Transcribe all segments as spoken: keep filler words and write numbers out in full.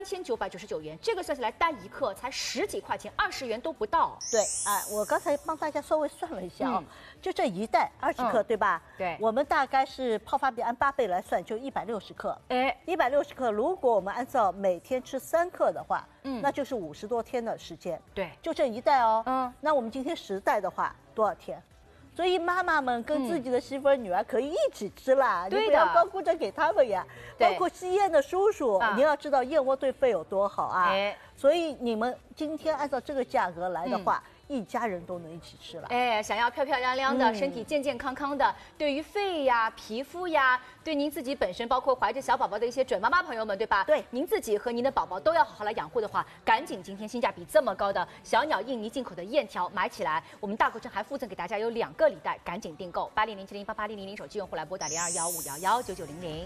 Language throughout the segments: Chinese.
千九百九十九元，这个算下来单一克才十几块钱，二十元都不到。 对，啊，我刚才帮大家稍微算了一下啊、哦，嗯、就这一袋二十克、嗯，对吧？ 对， 我们大概是泡发比按八倍来算，就一百六十克。 哎， 一百六十克，如果我们按照每天吃三克的话，嗯，那就是五十多天的时间。 对， 就这一袋哦。 嗯， 那我们今天十袋的话，多少天？所以妈妈们跟自己的媳妇儿、女儿可以一起吃啦，嗯、你不要光顾着给他们呀。包括吸烟的叔叔，啊、你要知道燕窝对肺有多好啊。哎、所以你们今天按照这个价格来的话。嗯一家人都能一起吃了， 哎，想要漂漂亮亮的，嗯、身体健健康康的，对于肺呀、皮肤呀，对您自己本身，包括怀着小宝宝的一些准妈妈朋友们，对吧？ 对， 您自己和您的宝宝都要好好来养护的话，赶紧今天性价比这么高的小鸟印尼进口的燕条买起来，我们大国城还附赠给大家有两个礼袋，赶紧订购八零零七零八八零零零手机用户来拨打零二幺五幺幺九九零零。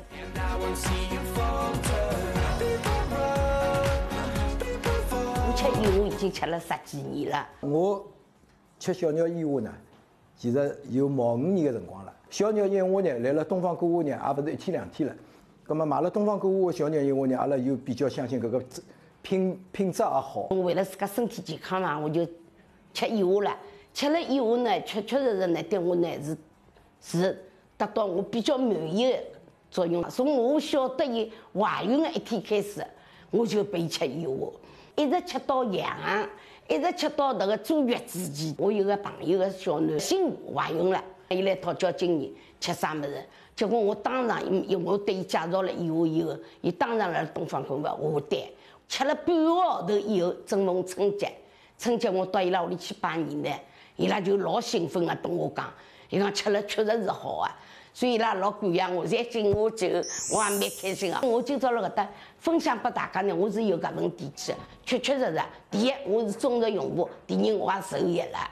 吃燕窝已经吃了十几年了。 我吃小鸟燕窝呢，其实有毛五年的辰光了。小鸟燕窝呢，来了东方购物呢，也不是一天两天了。那么买了东方购物的小鸟燕窝呢，阿拉又比较相信搿个品品质也好。 我为了自家身体健康嘛，我就吃燕窝了。吃了燕窝呢，确确实实呢，对我呢是是达到我比较满意的作用。从我晓得伊怀孕的一天开始，我就备吃燕窝。一直吃到阳，一直吃到那个坐月子期。我有个朋友个小囡新怀孕了，伊来讨教经验吃啥么子，结果我当场因我对伊介绍了以后以后，伊当场来东方购物下单，吃了半个号头以后，正逢春节，春节我到伊拉屋里去拜年呢，伊拉就老兴奋啊，跟我讲，伊讲吃了确实是好啊。所以伊拉老感谢我，侪敬我酒，我也蛮开心啊。我今朝辣搿搭分享拨大家呢，我是有搿份底气，确确实实。第一，我是忠实用户；第二，我也受益了。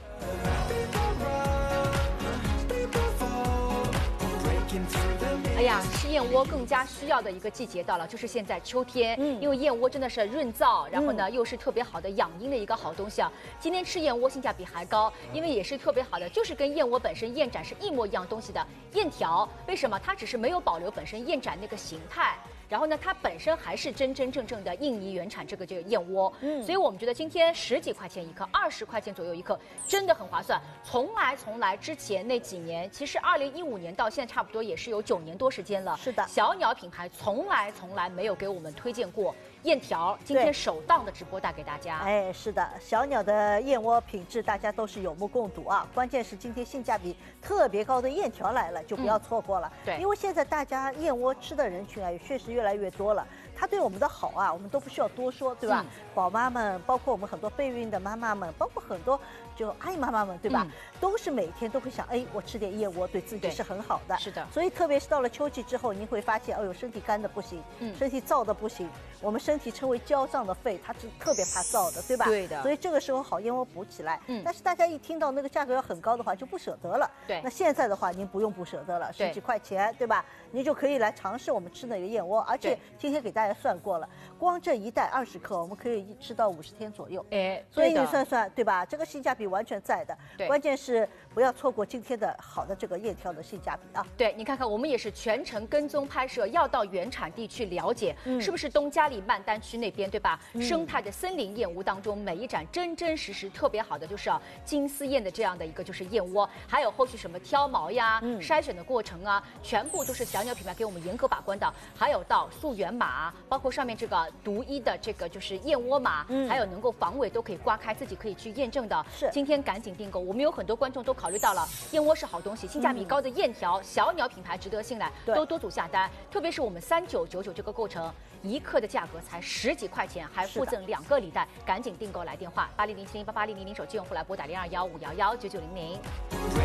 哎呀，吃燕窝更加需要的一个季节到了，就是现在秋天。嗯，因为燕窝真的是润燥，然后呢、嗯、又是特别好的养阴的一个好东西啊。今天吃燕窝性价比还高，因为也是特别好的，就是跟燕窝本身燕盏是一模一样东西的燕条。为什么？它只是没有保留本身燕盏那个形态。然后呢，它本身还是真真正正的印尼原产这个这个燕窝，嗯，所以我们觉得今天十几块钱一克，二十块钱左右一克，真的很划算。从来从来之前那几年，其实二零一五年到现在差不多也是有九年多时间了。 是的， 小鸟品牌从来从来没有给我们推荐过燕条，今天首档的直播带给大家。 哎，是的，小鸟的燕窝品质大家都是有目共睹啊。关键是今天性价比特别高的燕条来了，就不要错过了。嗯、对，因为现在大家燕窝吃的人群啊，也确实越来越多了。它对我们的好啊，我们都不需要多说，对吧？嗯、宝妈们，包括我们很多备孕的妈妈们，包括很多就阿姨妈妈们，对吧？嗯、都是每天都会想，哎，我吃点燕窝对自己是很好的。 是的。 所以特别是到了秋季之后，您会发现，哎呦，身体干的不行，嗯、身体燥的不行。我们身体称为焦胀的肺，它是特别怕燥的，对吧？ 对的。 所以这个时候好燕窝补起来。嗯。但是大家一听到那个价格要很高的话，就不舍得了。 对。 那现在的话，您不用不舍得了，十几块钱，对吧？您就可以来尝试我们吃那个燕窝，而且今天给大家算过了，光这一袋二十克，我们可以吃到五十天左右。 哎， 所以你算算，对吧？这个性价比完全在的。 对。 关键是不要错过今天的好的这个燕条的性价比啊。 对，你看看，我们也是全程跟踪拍摄，要到原产地去了解，嗯、是不是东嘉里曼丹区那边，对吧？嗯、生态的森林燕窝当中，每一盏真真实实特别好的就是啊金丝燕的这样的一个就是燕窝，还有后续什么挑毛呀、嗯、筛选的过程啊，全部都是小鸟品牌给我们严格把关的。还有到溯源码，包括上面这个独一的这个就是燕窝码，嗯、还有能够防伪都可以刮开，自己可以去验证的。 是， 今天赶紧订购。我们有很多观众都考虑到了燕窝是好东西，性价比高的燕条，嗯、小鸟品牌值得信赖，都多组下单。特别是我们三九九九这个构成，一克的价格才十几块钱，还附赠两个礼袋，赶紧订购来电话八零零七零八八零零零手机用户来拨打零二幺五幺幺九九零零。